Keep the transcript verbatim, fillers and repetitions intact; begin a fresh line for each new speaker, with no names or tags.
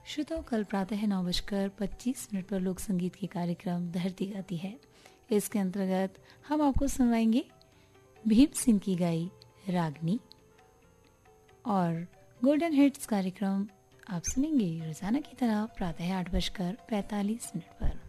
श्रोताओं, कल प्रातः नौ बजकर पच्चीस मिनट पर लोक संगीत की कार्यक्रम धरती गाती है। इसके अंतर्गत हम आपको सुनवाएंगे भीम सिंह की गाई रागनी और गोल्डन हिट्स कार्यक्रम आप सुनेंगे रोजाना की तरह प्रातः आठ बजकर पैतालीस मिनट पर।